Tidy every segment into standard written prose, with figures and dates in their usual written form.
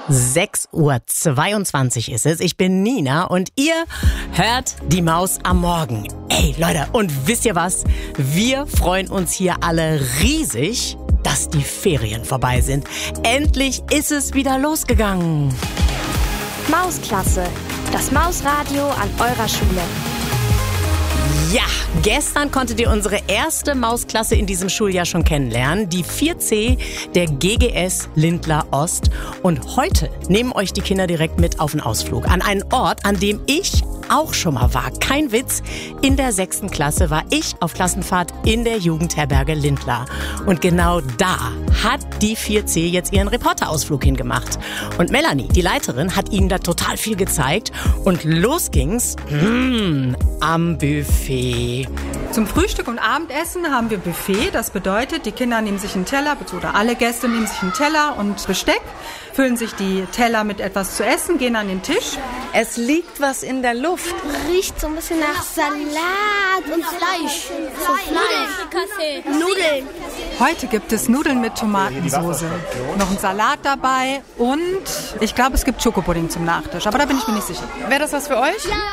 6:22 Uhr ist es. Ich bin Nina und ihr hört die Maus am Morgen. Ey, Leute, und wisst ihr was? Wir freuen uns hier alle riesig, dass die Ferien vorbei sind. Endlich ist es wieder losgegangen. Mausklasse, das Mausradio an eurer Schule. Ja, gestern konntet ihr unsere erste Mausklasse in diesem Schuljahr schon kennenlernen, die 4C der GGS Lindlar Ost. Und heute nehmen euch die Kinder direkt mit auf einen Ausflug an einen Ort, an dem ich auch schon mal war. Kein Witz, in der 6. Klasse war ich auf Klassenfahrt in der Jugendherberge Lindlar. Und genau da hat die 4C jetzt ihren Reporterausflug hingemacht. Und Melanie, die Leiterin, hat ihnen da total viel gezeigt. Und los ging's am Buffet. Zum Frühstück und Abendessen haben wir Buffet. Das bedeutet, die Kinder nehmen sich einen Teller, oder alle Gäste nehmen sich einen Teller und Besteck, füllen sich die Teller mit etwas zu essen, gehen an den Tisch. Es liegt was in der Luft. Riecht so ein bisschen nach Salat und Fleisch. So Fleisch. Nudeln. Heute gibt es Nudeln mit Tomatensauce. Noch ein Salat dabei und ich glaube, es gibt Schokopudding zum Nachtisch. Aber da bin ich mir nicht sicher. Wäre das was für euch? Ja!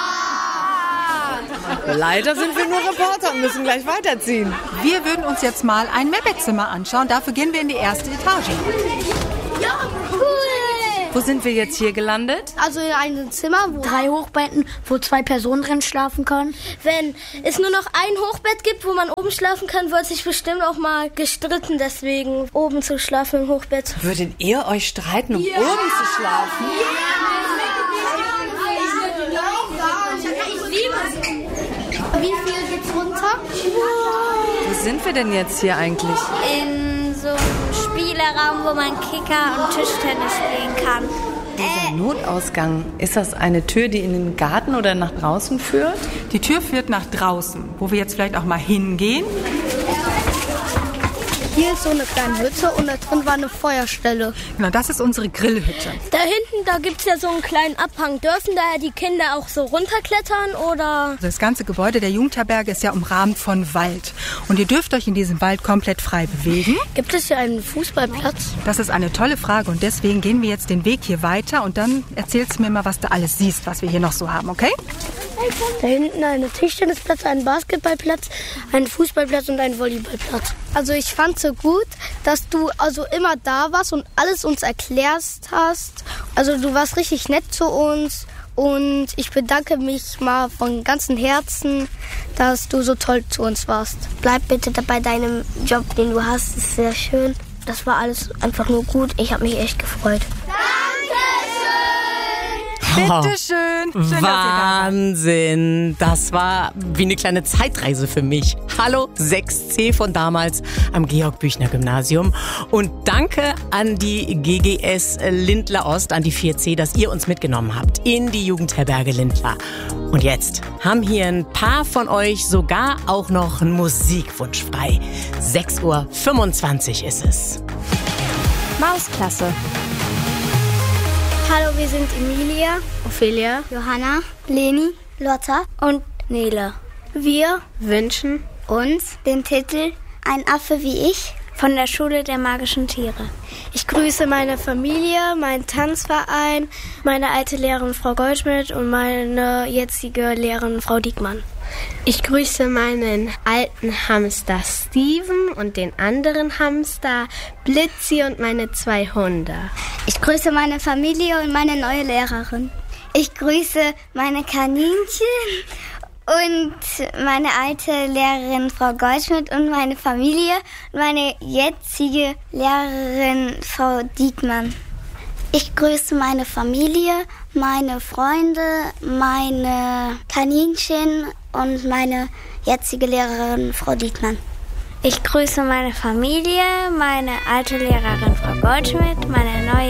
Leider sind wir nur Reporter und müssen gleich weiterziehen. Wir würden uns jetzt mal ein Mehrbettzimmer anschauen. Dafür gehen wir in die erste Etage. Ja, cool! Wo sind wir jetzt hier gelandet? Also in einem Zimmer, wo 3 Hochbetten, wo 2 Personen drin schlafen können. Wenn es nur noch ein Hochbett gibt, wo man oben schlafen kann, wird sich bestimmt auch mal gestritten, deswegen oben zu schlafen im Hochbett. Würdet ihr euch streiten, um oben zu schlafen? Wie viel geht's runter? Wo sind wir denn jetzt hier eigentlich? In so einem Spieleraum, wo man Kicker und Tischtennis spielen kann. Dieser Notausgang, ist das eine Tür, die in den Garten oder nach draußen führt? Die Tür führt nach draußen, wo wir jetzt vielleicht auch mal hingehen. Hier ist so eine kleine Hütte und da drin war eine Feuerstelle. Genau, das ist unsere Grillhütte. Da hinten, da gibt es ja so einen kleinen Abhang. Dürfen da die Kinder auch so runterklettern oder? Das ganze Gebäude der Jugendherberge ist ja umrahmt von Wald. Und ihr dürft euch in diesem Wald komplett frei bewegen. Gibt es hier einen Fußballplatz? Das ist eine tolle Frage und deswegen gehen wir jetzt den Weg hier weiter und dann erzählst du mir mal, was du alles siehst, was wir hier noch so haben, okay? Da hinten ein Tischtennisplatz, ein Basketballplatz, ein Fußballplatz und ein Volleyballplatz. Also ich fand so gut, dass du also immer da warst und alles uns erklärt hast. Also du warst richtig nett zu uns und ich bedanke mich mal von ganzem Herzen, dass du so toll zu uns warst. Bleib bitte bei deinem Job, den du hast, ist sehr schön. Das war alles einfach nur gut. Ich habe mich echt gefreut. Bitteschön. Schön, Wahnsinn. Das war wie eine kleine Zeitreise für mich. Hallo 6C von damals am Georg-Büchner-Gymnasium. Und danke an die GGS Lindlar Ost, an die 4C, dass ihr uns mitgenommen habt in die Jugendherberge Lindlar. Und jetzt haben hier ein paar von euch sogar auch noch einen Musikwunsch frei. 6:25 Uhr ist es. Mausklasse. Hallo, wir sind Emilia, Ophelia, Johanna, Leni, Lotta und Nele. Wir wünschen uns den Titel Ein Affe wie ich von der Schule der magischen Tiere. Ich grüße meine Familie, meinen Tanzverein, meine alte Lehrerin Frau Goldschmidt und meine jetzige Lehrerin Frau Diekmann. Ich grüße meinen alten Hamster Steven und den anderen Hamster Blitzi und meine 2 Hunde. Ich grüße meine Familie und meine neue Lehrerin. Ich grüße meine Kaninchen und meine alte Lehrerin Frau Goldschmidt und meine Familie und meine jetzige Lehrerin Frau Diekmann. Ich grüße meine Familie, meine Freunde, meine Kaninchen und meine jetzige Lehrerin Frau Diekmann. Ich grüße meine Familie, meine alte Lehrerin Frau Goldschmidt, meine neue